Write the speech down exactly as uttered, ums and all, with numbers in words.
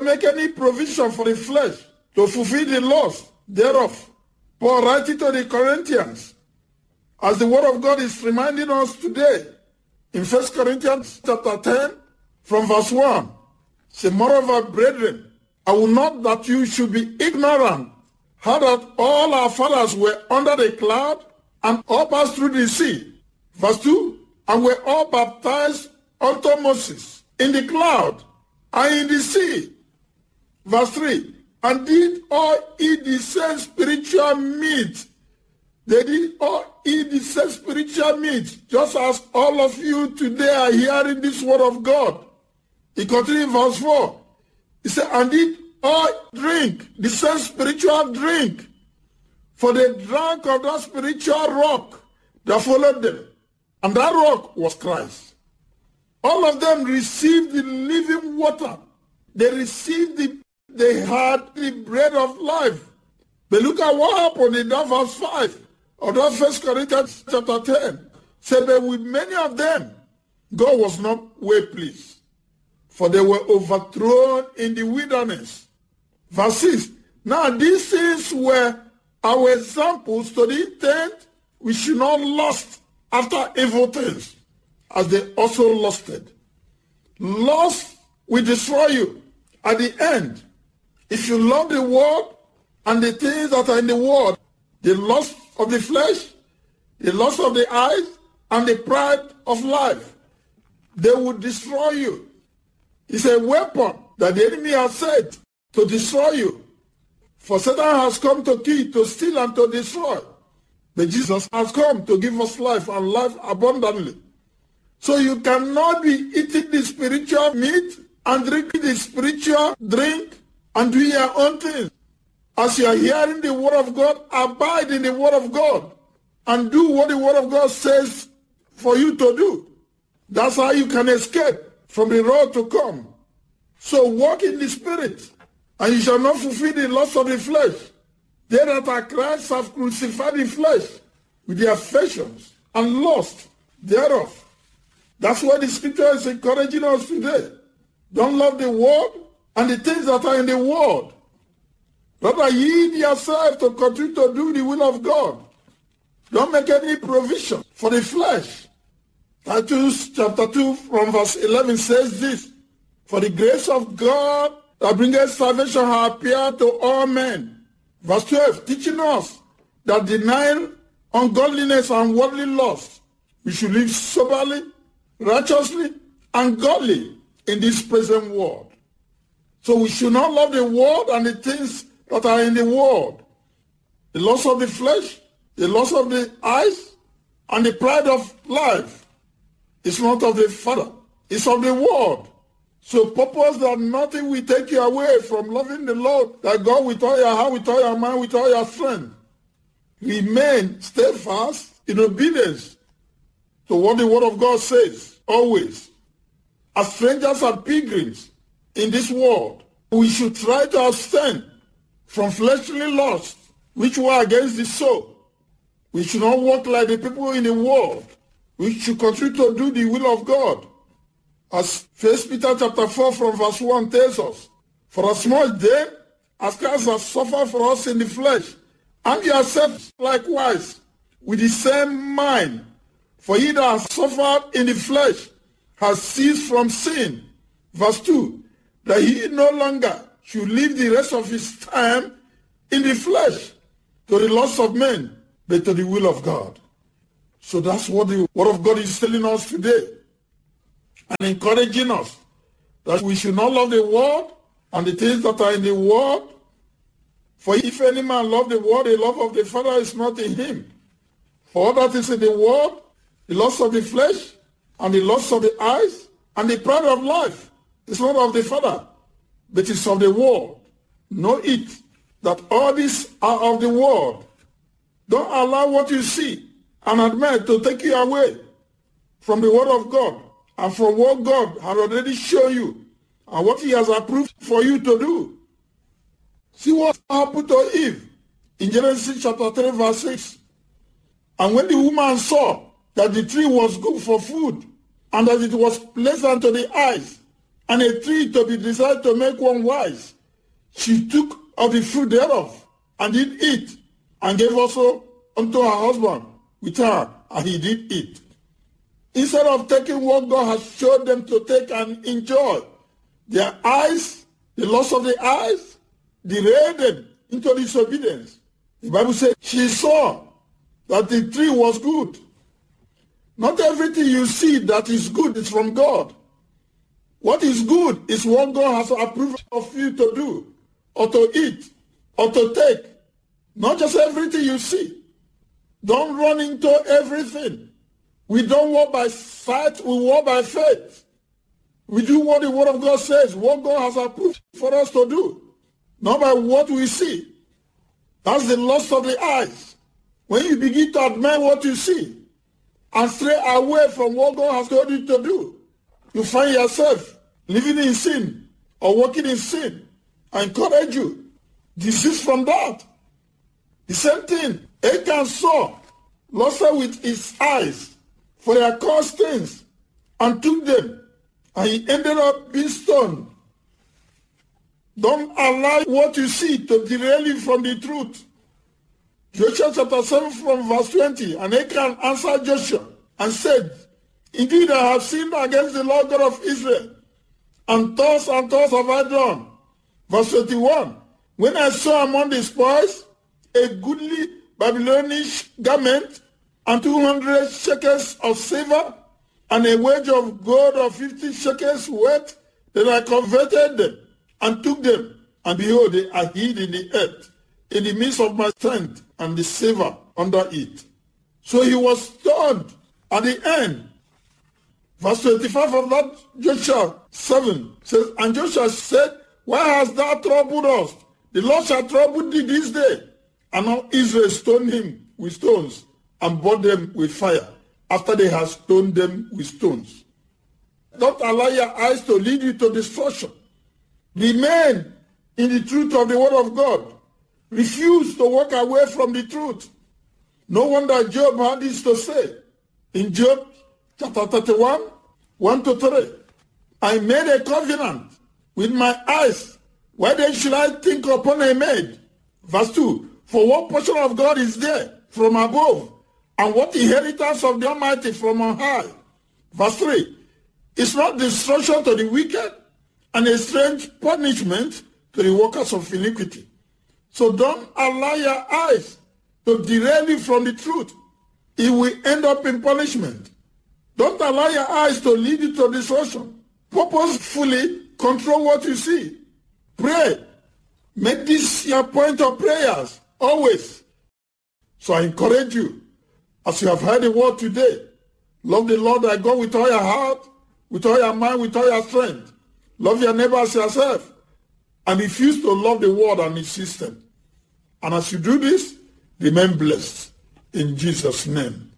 make any provision for the flesh to fulfill the lust thereof. Paul writing to the Corinthians, as the word of God is reminding us today, in First Corinthians chapter ten, from verse one, say, moreover, brethren, I will not that you should be ignorant, how that all our fathers were under the cloud, and all passed through the sea. Verse two, and were all baptized unto Moses in the cloud and in the sea. Verse three, and did all eat the same spiritual meat. They did all eat the same spiritual meat, just as all of you today are hearing this word of God. He continued in verse four. He said, and did all drink the same spiritual drink, for they drank of that spiritual rock that followed them. And that rock was Christ. All of them received the living water. They received the, they had the bread of life. But look at what happened in that verse five of that First Corinthians chapter ten. Said that with many of them, God was not well pleased, for they were overthrown in the wilderness. Verse six, now these things were our examples to the intent we should not lust after evil things, as they also lusted. Lust will destroy you at the end. If you love the world and the things that are in the world, the lust of the flesh, the lust of the eyes, and the pride of life, they will destroy you. It's a weapon that the enemy has set to destroy you. For Satan has come to kill, to steal, and to destroy. But Jesus has come to give us life and life abundantly. So you cannot be eating the spiritual meat and drinking the spiritual drink and doing your own things. As you are hearing the word of God, abide in the word of God and do what the word of God says for you to do. That's how you can escape from the road to come. So walk in the Spirit, and you shall not fulfill the lust of the flesh. They that are Christ have crucified the flesh with the affections and lust thereof. That's why the scripture is encouraging us today. Don't love the world and the things that are in the world. Rather, yield yourself to continue to do the will of God. Don't make any provision for the flesh. Titus chapter two from verse eleven says this, for the grace of God that bringeth salvation hath appeared to all men. Verse twelve, teaching us that denying ungodliness and worldly lust, we should live soberly, righteously, and godly in this present world. So we should not love the world and the things that are in the world. The lust of the flesh, the lust of the eyes, and the pride of life is not of the Father. It's of the world. So purpose that nothing will take you away from loving the Lord, that God with all your heart, with all your mind, with all your strength. Remain steadfast in obedience to what the word of God says, always. As strangers and pilgrims in this world, we should try to abstain from fleshly lust, which were against the soul. We should not walk like the people in the world. We should continue to do the will of God. As First Peter chapter four from verse one tells us, for as much then as Christ has suffered for us in the flesh, and yourselves likewise with the same mind, for he that has suffered in the flesh has ceased from sin. Verse two, that he no longer should live the rest of his time in the flesh to the lust of men, but to the will of God. So that's what the word of God is telling us today, and encouraging us that we should not love the world and the things that are in the world. For if any man love the world, the love of the Father is not in him. For all that is in the world, the lust of the flesh, and the lust of the eyes, and the pride of life, is not of the Father, but is of the world. Know it, that all these are of the world. Don't allow what you see and admire to take you away from the word of God and from what God has already shown you and what he has approved for you to do. See what happened to Eve in Genesis chapter three verse six. And when the woman saw that the tree was good for food and that it was pleasant to the eyes and a tree to be desired to make one wise. She took of the fruit thereof, and did eat, and gave also unto her husband with her, and he did eat. Instead of taking what God has showed them to take and enjoy, their eyes, the lust of the eyes, derailed them into disobedience. The Bible says she saw that the tree was good. Not everything you see that is good is from God. What is good is what God has approved of you to do, or to eat, or to take. Not just everything you see. Don't run into everything. We don't walk by sight, we walk by faith. We do what the Word of God says, what God has approved for us to do, not by what we see. That's the lust of the eyes. When you begin to admire what you see and stray away from what God has told you to do, you find yourself living in sin or walking in sin. I encourage you, desist from that. The same thing, Achan saw, lusted with his eyes for their caused things, and took them, and he ended up being stoned. Don't allow what you see to derail you from the truth. Joshua chapter seven from verse twenty, and Achan answered Joshua and said, Indeed, I have sinned against the Lord God of Israel, and thus and thus have I done. Verse twenty-one, when I saw among the spoils a goodly Babylonian garment, and two hundred shekels of silver, and a wage of gold of fifty shekels worth, then I converted them, and took them, and behold, they are hid in the earth, in the midst of my strength, and the silver under it. So he was stoned at the end. Verse twenty-five of that Joshua seven says, And Joshua said, Why hast thou troubled us? The Lord shall trouble thee this day. And now Israel stoned him with stones, and burned them with fire, after they had stoned them with stones. Don't allow your eyes to lead you to destruction. Remain in the truth of the Word of God. Refuse to walk away from the truth. No wonder Job had this to say. In Job chapter thirty-one, one to three, I made a covenant with my eyes. Why then should I think upon a maid? Verse two, for what portion of God is there from above? And what inheritance of the Almighty from on high? Verse three, it's not destruction to the wicked, and a strange punishment to the workers of iniquity. So don't allow your eyes to derail you from the truth. It will end up in punishment. Don't allow your eyes to lead you to destruction. Purposefully control what you see. Pray. Make this your point of prayers, always. So I encourage you, as you have heard the word today, love the Lord thy God with all your heart, with all your mind, with all your strength. Love your neighbor as yourself. And refuse to love the world and its system. And as you do this, remain blessed. In Jesus' name.